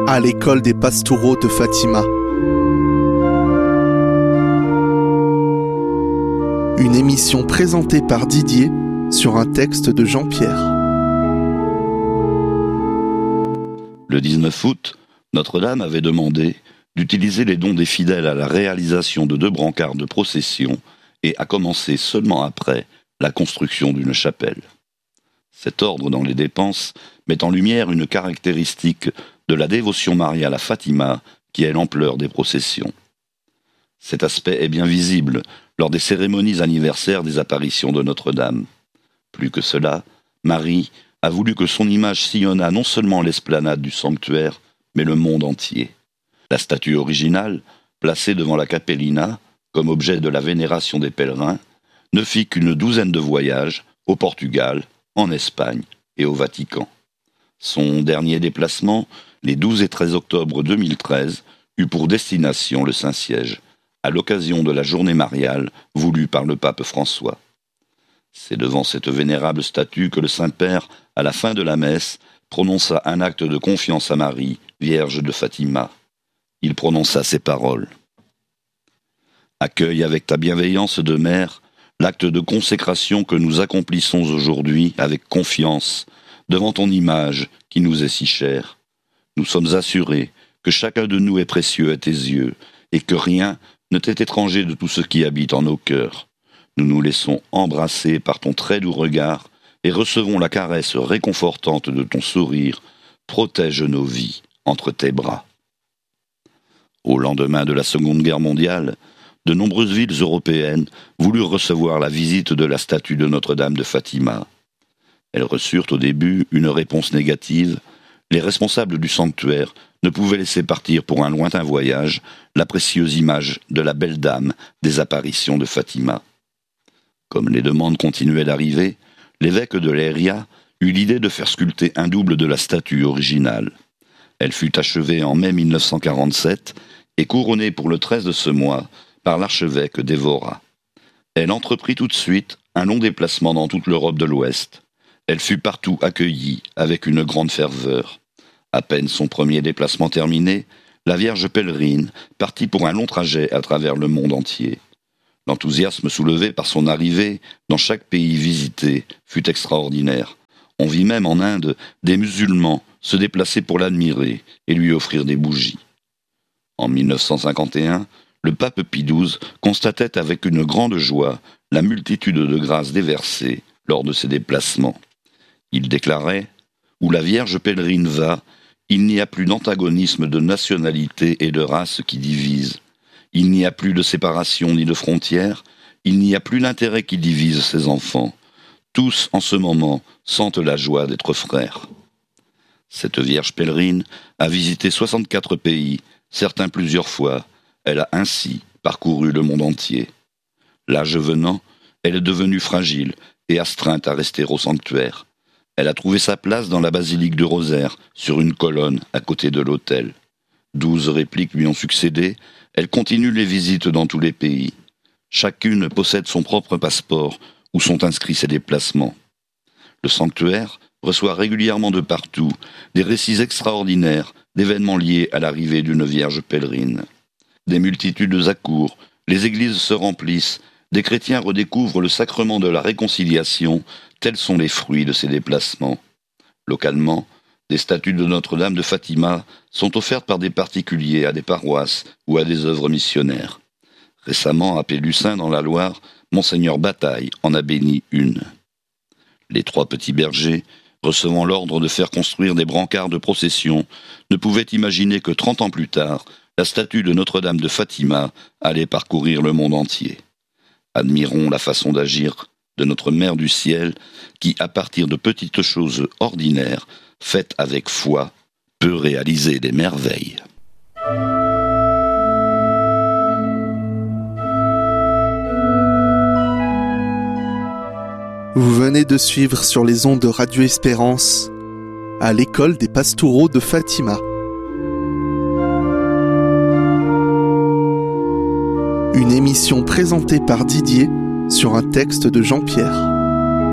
à l'école des Pastoureaux de Fatima. Une émission présentée par Didier sur un texte de Jean-Pierre. Le 19 août, Notre-Dame avait demandé d'utiliser les dons des fidèles à la réalisation de 2 brancards de procession et a commencé seulement après la construction d'une chapelle. Cet ordre dans les dépenses met en lumière une caractéristique de la dévotion mariale à Fatima qui est l'ampleur des processions. Cet aspect est bien visible lors des cérémonies anniversaires des apparitions de Notre-Dame. Plus que cela, Marie a voulu que son image sillonnât non seulement l'esplanade du sanctuaire, mais le monde entier. La statue originale, placée devant la Capellina, comme objet de la vénération des pèlerins, ne fit qu'une 12aine de voyages au Portugal, en Espagne et au Vatican. Son dernier déplacement, les 12 et 13 octobre 2013, eut pour destination le Saint-Siège, à l'occasion de la journée mariale voulue par le pape François. C'est devant cette vénérable statue que le Saint-Père, à la fin de la messe, prononça un acte de confiance à Marie, Vierge de Fatima. Il prononça ces paroles. « Accueille avec ta bienveillance de mère l'acte de consécration que nous accomplissons aujourd'hui avec confiance devant ton image qui nous est si chère. Nous sommes assurés que chacun de nous est précieux à tes yeux et que rien ne t'est étranger de tout ce qui habite en nos cœurs. Nous nous laissons embrasser par ton très doux regard et recevons la caresse réconfortante de ton sourire. Protège nos vies entre tes bras. » Au lendemain de la Seconde Guerre mondiale, de nombreuses villes européennes voulurent recevoir la visite de la statue de Notre-Dame de Fatima. Elles reçurent au début une réponse négative. Les responsables du sanctuaire ne pouvaient laisser partir pour un lointain voyage la précieuse image de la belle dame des apparitions de Fatima. Comme les demandes continuaient d'arriver, l'évêque de Leiria eut l'idée de faire sculpter un double de la statue originale. Elle fut achevée en mai 1947 et couronnée pour le 13 de ce mois par l'archevêque d'Évora. Elle entreprit tout de suite un long déplacement dans toute l'Europe de l'Ouest. Elle fut partout accueillie avec une grande ferveur. À peine son premier déplacement terminé, la Vierge pèlerine partit pour un long trajet à travers le monde entier. L'enthousiasme soulevé par son arrivée dans chaque pays visité fut extraordinaire. On vit même en Inde des musulmans se déplacer pour l'admirer et lui offrir des bougies. En 1951, le pape Pie XII constatait avec une grande joie la multitude de grâces déversées lors de ses déplacements. Il déclarait « Où la Vierge pèlerine va, il n'y a plus d'antagonisme de nationalité et de race qui divise. Il n'y a plus de séparation ni de frontières, il n'y a plus d'intérêt qui divise ses enfants. Tous, en ce moment, sentent la joie d'être frères. » Cette Vierge pèlerine a visité 64 pays, certains plusieurs fois. Elle a ainsi parcouru le monde entier. L'âge venant, elle est devenue fragile et astreinte à rester au sanctuaire. Elle a trouvé sa place dans la basilique du Rosaire, sur une colonne à côté de l'autel. 12 répliques lui ont succédé. Elle continue les visites dans tous les pays. Chacune possède son propre passeport où sont inscrits ses déplacements. Le sanctuaire reçoit régulièrement de partout des récits extraordinaires d'événements liés à l'arrivée d'une Vierge pèlerine. Des multitudes accourent, les églises se remplissent, des chrétiens redécouvrent le sacrement de la réconciliation, tels sont les fruits de ces déplacements. Localement, des statues de Notre-Dame de Fatima sont offertes par des particuliers à des paroisses ou à des œuvres missionnaires. Récemment, à Pélussin, dans la Loire, Monseigneur Bataille en a béni une. Les 3 petits bergers, recevant l'ordre de faire construire des brancards de procession, ne pouvaient imaginer que 30 ans plus tard, la statue de Notre-Dame de Fatima allait parcourir le monde entier. Admirons la façon d'agir de notre Mère du Ciel qui, à partir de petites choses ordinaires, faites avec foi, peut réaliser des merveilles. Vous venez de suivre sur les ondes de Radio Espérance à l'école des Pastoureaux de Fatima. Une émission présentée par Didier sur un texte de Jean-Pierre.